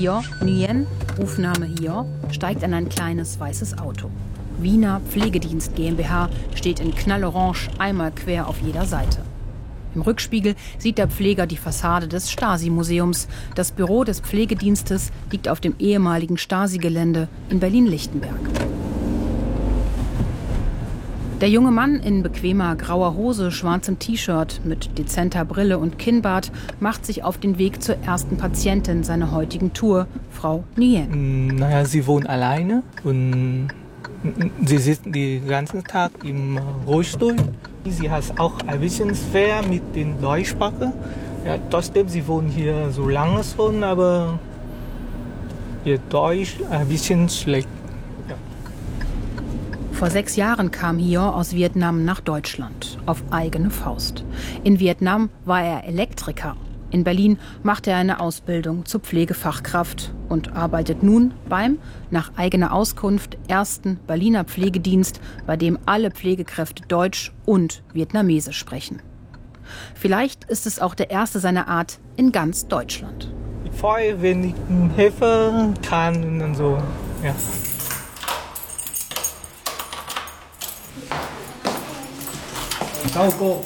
Hio Nguyen, Rufname Hio, steigt in ein kleines weißes Auto. Wiener Pflegedienst GmbH steht in knallorange einmal quer auf jeder Seite. Im Rückspiegel sieht der Pfleger die Fassade des Stasi-Museums. Das Büro des Pflegedienstes liegt auf dem ehemaligen Stasi-Gelände in Berlin-Lichtenberg. Der junge Mann in bequemer grauer Hose, schwarzem T-Shirt mit dezenter Brille und Kinnbart macht sich auf den Weg zur ersten Patientin seiner heutigen Tour, Frau Nguyen. Sie wohnt alleine und sie sitzt den ganzen Tag im Rollstuhl. Sie hat auch ein bisschen schwer mit der Deutschsprache. Ja, trotzdem, sie wohnt hier so lange schon, aber ihr Deutsch ein bisschen schlecht. Ja. Vor 6 Jahren kam Hio aus Vietnam nach Deutschland, auf eigene Faust. In Vietnam war er Elektriker. In Berlin macht er eine Ausbildung zur Pflegefachkraft und arbeitet nun beim, nach eigener Auskunft, ersten Berliner Pflegedienst, bei dem alle Pflegekräfte Deutsch und Vietnamesisch sprechen. Vielleicht ist es auch der erste seiner Art in ganz Deutschland. Ich freue mich, wenn ich helfen kann und so. Ja. Go.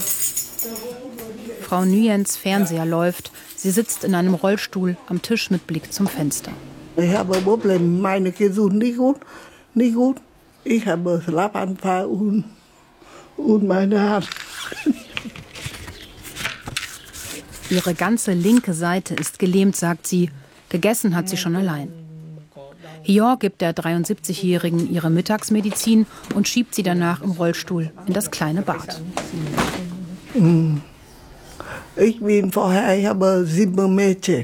Frau Nguyens Fernseher läuft. Sie sitzt in einem Rollstuhl am Tisch mit Blick zum Fenster. Ich habe Probleme, meine Gesundheit nicht gut. Ich habe Schlaganfall und meine Hand. Ihre ganze linke Seite ist gelähmt, sagt sie. Gegessen hat sie schon allein. Hio gibt der 73-Jährigen ihre Mittagsmedizin und schiebt sie danach im Rollstuhl in das kleine Bad. Ich habe 7 Mädchen.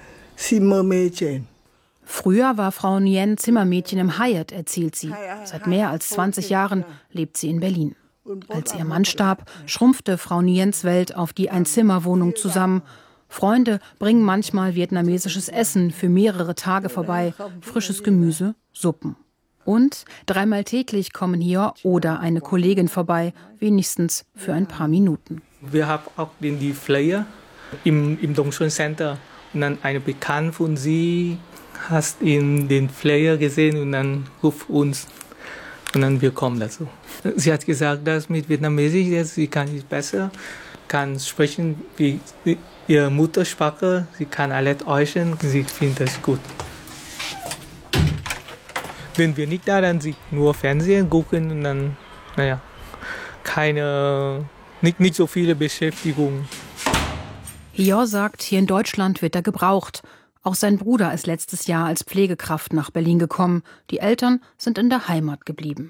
Früher war Frau Nguyen Zimmermädchen im Hyatt, erzählt sie. Seit mehr als 20 Jahren lebt sie in Berlin. Als ihr Mann starb, schrumpfte Frau Nguyens Welt auf die Einzimmerwohnung zusammen. Freunde bringen manchmal vietnamesisches Essen für mehrere Tage vorbei, frisches Gemüse, Suppen. Und 3-mal täglich kommen hier oder eine Kollegin vorbei, wenigstens für ein paar Minuten. Wir haben auch die Flyer im Dongsuan Center. Und dann eine Bekannte von sie hat den Flyer gesehen und dann ruft uns. Und dann wir kommen dazu. Sie hat gesagt, dass mit Vietnamesisch sie kann es besser, kann sprechen wie ihre Muttersprache, sie kann alle täuschen, sie findet das gut. Wenn wir nicht da, dann sie nur Fernsehen gucken und dann, nicht so viele Beschäftigung. Hio sagt, hier in Deutschland wird er gebraucht. Auch sein Bruder ist letztes Jahr als Pflegekraft nach Berlin gekommen. Die Eltern sind in der Heimat geblieben.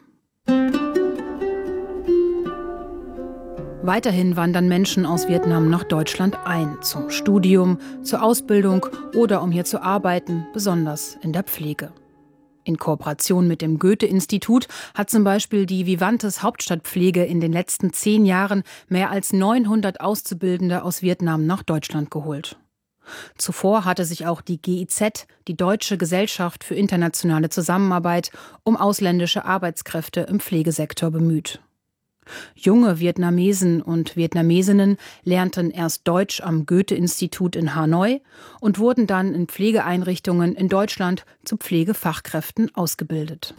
Weiterhin wandern Menschen aus Vietnam nach Deutschland ein, zum Studium, zur Ausbildung oder um hier zu arbeiten, besonders in der Pflege. In Kooperation mit dem Goethe-Institut hat zum Beispiel die Vivantes Hauptstadtpflege in den letzten 10 Jahren mehr als 900 Auszubildende aus Vietnam nach Deutschland geholt. Zuvor hatte sich auch die GIZ, die Deutsche Gesellschaft für internationale Zusammenarbeit, um ausländische Arbeitskräfte im Pflegesektor bemüht. Junge Vietnamesen und Vietnamesinnen lernten erst Deutsch am Goethe-Institut in Hanoi und wurden dann in Pflegeeinrichtungen in Deutschland zu Pflegefachkräften ausgebildet.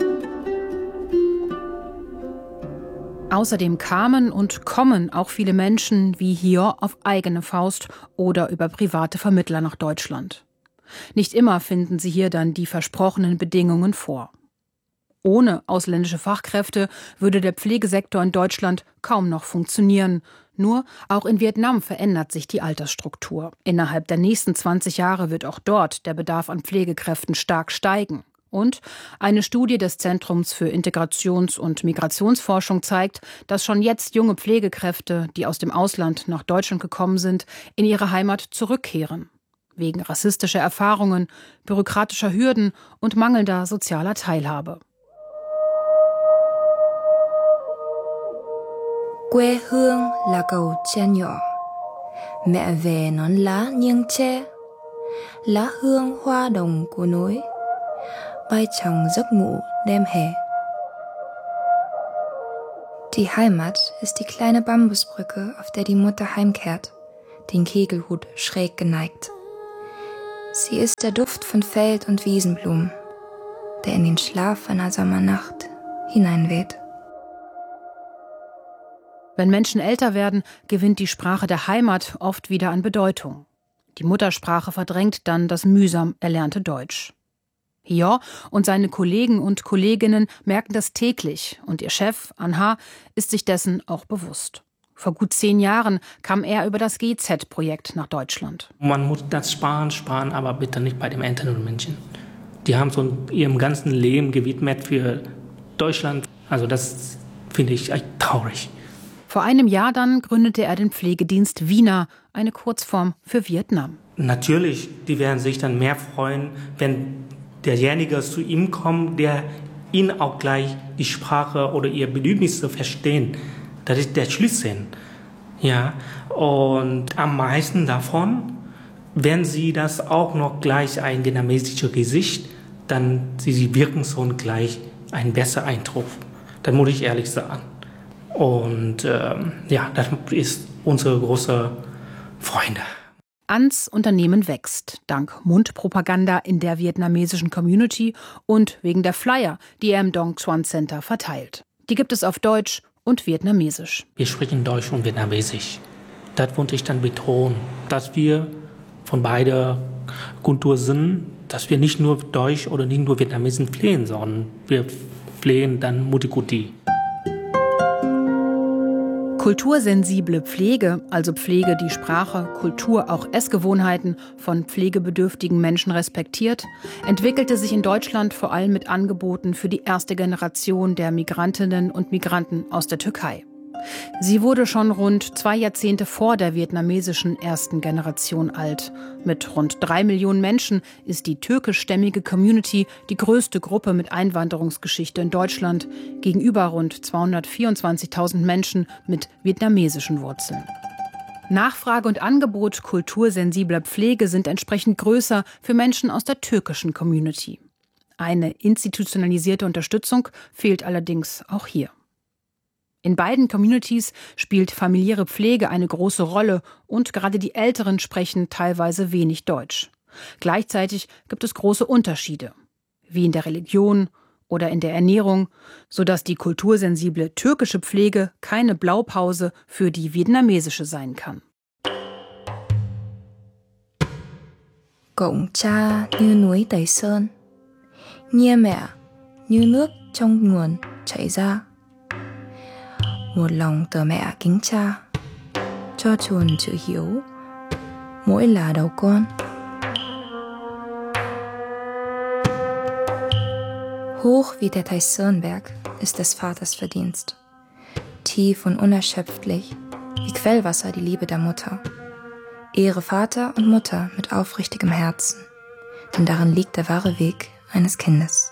Außerdem kamen und kommen auch viele Menschen wie hier auf eigene Faust oder über private Vermittler nach Deutschland. Nicht immer finden sie hier dann die versprochenen Bedingungen vor. Ohne ausländische Fachkräfte würde der Pflegesektor in Deutschland kaum noch funktionieren. Nur auch in Vietnam verändert sich die Altersstruktur. Innerhalb der nächsten 20 Jahre wird auch dort der Bedarf an Pflegekräften stark steigen. Und eine Studie des Zentrums für Integrations- und Migrationsforschung zeigt, dass schon jetzt junge Pflegekräfte, die aus dem Ausland nach Deutschland gekommen sind, in ihre Heimat zurückkehren. Wegen rassistischer Erfahrungen, bürokratischer Hürden und mangelnder sozialer Teilhabe. Quê hương là cầu tre nhỏ, mẹ về nón lá nghiêng tre, lá hương hoa đồng của núi, bay trong giấc ngủ đêm hè. Die Heimat ist die kleine Bambusbrücke, auf der die Mutter heimkehrt, den Kegelhut schräg geneigt. Sie ist der Duft von Feld- und Wiesenblumen, der in den Schlaf einer Sommernacht hineinweht. Wenn Menschen älter werden, gewinnt die Sprache der Heimat oft wieder an Bedeutung. Die Muttersprache verdrängt dann das mühsam erlernte Deutsch. Hyor und seine Kollegen und Kolleginnen merken das täglich und ihr Chef, Anh-ha, ist sich dessen auch bewusst. Vor gut 10 Jahren kam er über das GZ-Projekt nach Deutschland. Man muss das sparen, aber bitte nicht bei den älteren Menschen. Die haben so ihrem ganzen Leben gewidmet für Deutschland. Also das finde ich echt traurig. Vor einem Jahr dann gründete er den Pflegedienst Wiener, eine Kurzform für Vietnam. Natürlich, die werden sich dann mehr freuen, wenn derjenige zu ihm kommt, der ihn auch gleich die Sprache oder ihre Bedürfnisse verstehen. Das ist der Schlüssel. Ja, und am meisten davon, wenn sie das auch noch gleich ein vietnamesisches Gesicht, dann sie wirken schon gleich ein besserer Eindruck. Das muss ich ehrlich sagen. Und das ist unsere große Freude. Anhs Unternehmen wächst, dank Mundpropaganda in der vietnamesischen Community und wegen der Flyer, die er im Dong Xuan Center verteilt. Die gibt es auf Deutsch und Vietnamesisch. Wir sprechen Deutsch und Vietnamesisch. Das wollte ich dann betonen, dass wir von beider Kultur sind, dass wir nicht nur Deutsch oder nicht nur Vietnamesen pflegen, sondern wir pflegen dann Multikulti. Kultursensible Pflege, also Pflege, die Sprache, Kultur, auch Essgewohnheiten von pflegebedürftigen Menschen respektiert, entwickelte sich in Deutschland vor allem mit Angeboten für die erste Generation der Migrantinnen und Migranten aus der Türkei. Sie wurde schon rund 2 Jahrzehnte vor der vietnamesischen ersten Generation alt. Mit rund 3 Millionen Menschen ist die türkischstämmige Community die größte Gruppe mit Einwanderungsgeschichte in Deutschland, gegenüber rund 224.000 Menschen mit vietnamesischen Wurzeln. Nachfrage und Angebot kultursensibler Pflege sind entsprechend größer für Menschen aus der türkischen Community. Eine institutionalisierte Unterstützung fehlt allerdings auch hier. In beiden Communities spielt familiäre Pflege eine große Rolle und gerade die Älteren sprechen teilweise wenig Deutsch. Gleichzeitig gibt es große Unterschiede, wie in der Religion oder in der Ernährung, sodass die kultursensible türkische Pflege keine Blaupause für die vietnamesische sein kann. Cọng cha như núi Tây Sơn, nhia mẹ như nước trong nguồn chảy ra. Một lòng tờ mẹ kính cha, cho chuồn chữ hiếu, mỗi là đầu con. Hoch wie der Taisönberg ist des Vaters Verdienst, tief und unerschöpflich wie Quellwasser die Liebe der Mutter. Ehre Vater und Mutter mit aufrichtigem Herzen, denn darin liegt der wahre Weg eines Kindes.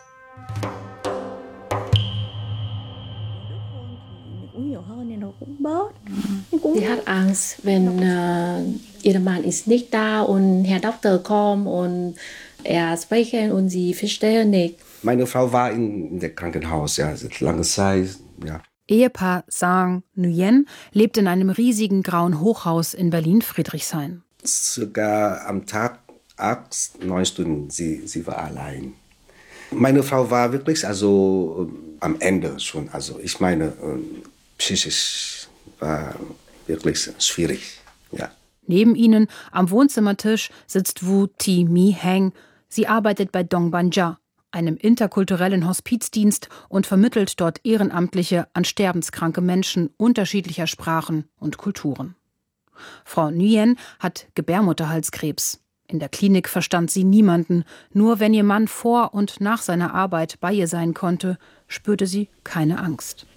Sie hat Angst, wenn ihr Mann ist nicht da und Herr Doktor kommt und er spricht und sie verstehen nicht. Meine Frau war in der Krankenhaus, ja, seit langer Zeit, ja. Ehepaar Sang Nguyen lebt in einem riesigen grauen Hochhaus in Berlin-Friedrichshain. Sogar am Tag 8, 9 Stunden, sie war allein. Meine Frau war wirklich am Ende schon. Also ich meine, psychisch war wirklich schwierig. Ja. Neben ihnen am Wohnzimmertisch sitzt Wu Thi Mi Heng. Sie arbeitet bei Dong Ban Ja, einem interkulturellen Hospizdienst, und vermittelt dort Ehrenamtliche an sterbenskranke Menschen unterschiedlicher Sprachen und Kulturen. Frau Nguyen hat Gebärmutterhalskrebs. In der Klinik verstand sie niemanden. Nur wenn ihr Mann vor und nach seiner Arbeit bei ihr sein konnte, spürte sie keine Angst.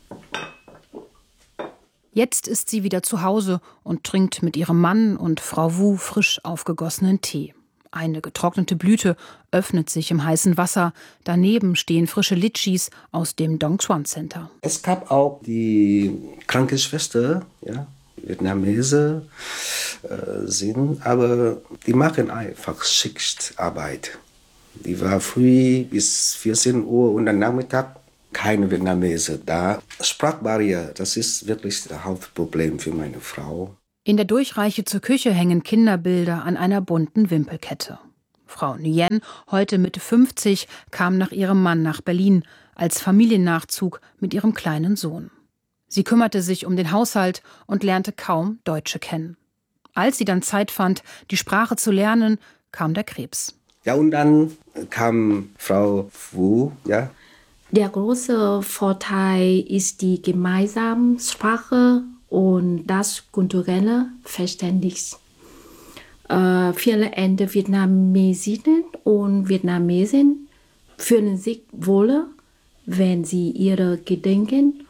Jetzt ist sie wieder zu Hause und trinkt mit ihrem Mann und Frau Wu frisch aufgegossenen Tee. Eine getrocknete Blüte öffnet sich im heißen Wasser. Daneben stehen frische Litchis aus dem Dong Xuan Center. Es gab auch die Krankenschwester, ja, Vietnamese sind, aber die machen einfach Schichtarbeit. Die war früh bis 14 Uhr und am Nachmittag keine Vietnamese da. Sprachbarriere, das ist wirklich das Hauptproblem für meine Frau. In der Durchreiche zur Küche hängen Kinderbilder an einer bunten Wimpelkette. Frau Nguyen, heute Mitte 50, kam nach ihrem Mann nach Berlin als Familiennachzug mit ihrem kleinen Sohn. Sie kümmerte sich um den Haushalt und lernte kaum Deutsche kennen. Als sie dann Zeit fand, die Sprache zu lernen, kam der Krebs. Ja, und dann kam Frau Wu, ja. Der große Vorteil ist die gemeinsame Sprache und das kulturelle Verständnis. Viele Vietnamesinnen und Vietnamesen fühlen sich wohler, wenn sie ihre Gedanken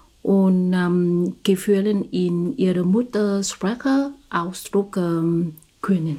und Gefühle in ihrer Muttersprache ausdrücken können.